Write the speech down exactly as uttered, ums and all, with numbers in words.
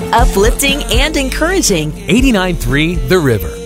uplifting and encouraging. eighty-nine point three The River.